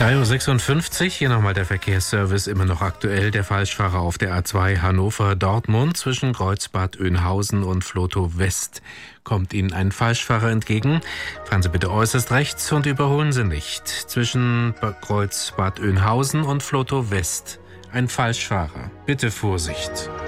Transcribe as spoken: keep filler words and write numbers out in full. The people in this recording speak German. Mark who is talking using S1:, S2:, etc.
S1: drei Uhr sechsundfünfzig, hier nochmal der Verkehrsservice, immer noch aktuell. Der Falschfahrer auf der A zwei Hannover-Dortmund zwischen Kreuzbad Oeynhausen und Vlotho West. Kommt Ihnen ein Falschfahrer entgegen, fahren Sie bitte äußerst rechts und überholen Sie nicht. Zwischen Kreuzbad Oeynhausen und Vlotho West ein Falschfahrer. Bitte Vorsicht.